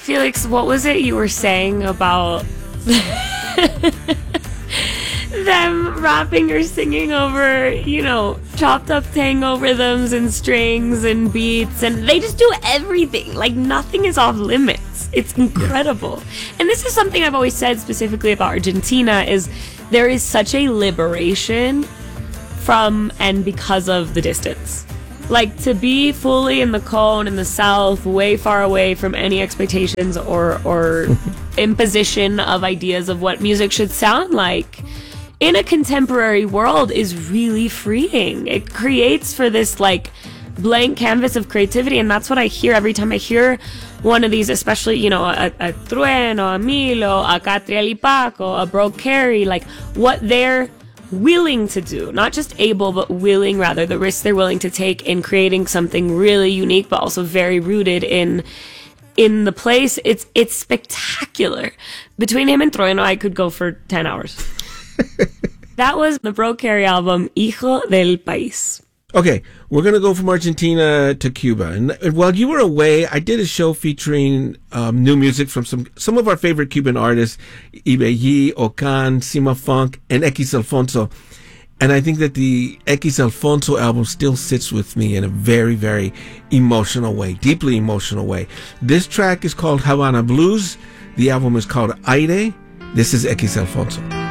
Felix, what was it you were saying about them rapping or singing over, chopped up tango rhythms and strings and beats, and they just do everything. Like, nothing is off limits. It's incredible. Yeah. And this is something I've always said specifically about Argentina, is there is such a liberation from and because of the distance. Like, to be fully in the cone in the south, way far away from any expectations or imposition of ideas of what music should sound like in a contemporary world is really freeing. It creates for this like blank canvas of creativity, and that's what I hear every time I hear one of these, especially, a Trueno, a Milo, a Catriel y Paco, a Bro Carey, like what they're willing to do, not just able, but willing, rather, the risks they're willing to take in creating something really unique, but also very rooted in the place. It's spectacular. Between him and Trueno, I could go for 10 hours. That was the Bro Carey album, Hijo del País. Okay, we're going to go from Argentina to Cuba. And while you were away, I did a show featuring new music from some of our favorite Cuban artists, Ibeyi, Ocan, Cima Funk, and X Alfonso. And I think that the X Alfonso album still sits with me in a very, very emotional way, deeply emotional way. This track is called Havana Blues. The album is called Aire. This is X Alfonso.